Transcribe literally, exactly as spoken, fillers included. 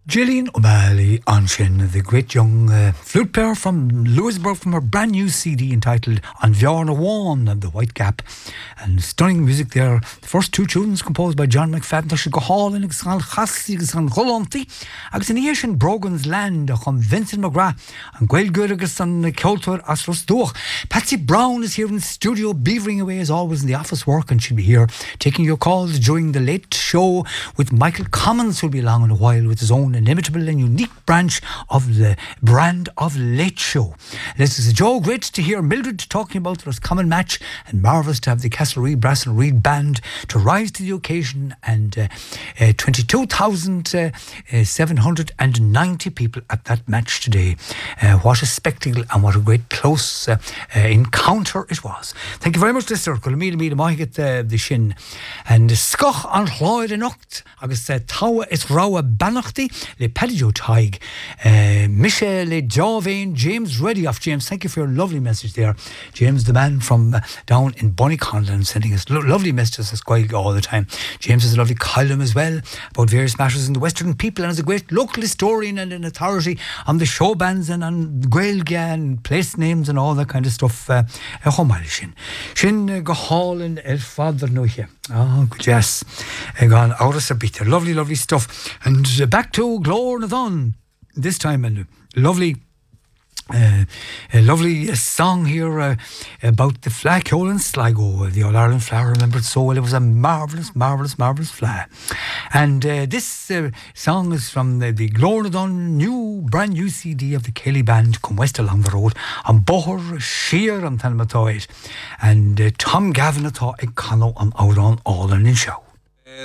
Gillian O'Malley on Shin, the great young uh, flute player from Louisburg, from her brand new C D entitled An Bhearna Bháin and the White Gap. And stunning music there. The first two tunes composed by John McFadden. She go hauling agus an chassi agus an cholanti. Agus in Asian Brogan's Land chum Vincent McGrath and Gael agus an Ceoltóir as Rosdúch. Patsy Brown is here in the studio, beavering away as always in the office work, and she'll be here taking your calls during the late show with Michael Commons, who'll be along in a while with his own inimitable and unique branch of the brand of Late Show. This is Joe. Great to hear Mildred talking about the Roscommon match, and marvellous to have the Castlereagh Brass and Reed Band to rise to the occasion, and uh, uh, twenty-two thousand seven hundred ninety people at that match today. Uh, what a spectacle and what a great close uh, uh, encounter it was. Thank you very much, Lister. Mí mí maigad the shin. And Scoch an Chláir in Ocht agus Tawa is Rawa Banachti le Pedijo Taig. Michelle le Javain James Ready off James. Thank you for your lovely message there. James, the man from uh, down in Bonnyconlan, sending us lo- lovely messages as Gaeilge all the time. James has a lovely column as well about various matters in the Western people, and is a great local historian and an authority on the show bands and on Gaeilge and place names and all that kind of stuff. Uh, Shin Shin go hauling el father no here. Oh, good, yes. Gone out of Sabita. Lovely, lovely stuff. And uh, back to Glór na Dón. This time, a lovely, uh, a lovely uh, song here uh, about the fleadh ceol in Sligo. The All Ireland fleadh, I remember it so well. It was a marvellous, marvellous, marvellous fleadh. And uh, this uh, song is from the, the Glór na Dón new, brand new C D of the Kelly Band, Come West Along the Road, on Bohar, Sheer, and Tanamatóid. And uh, Tom Gavin atá ag Cano an Áurán all in show.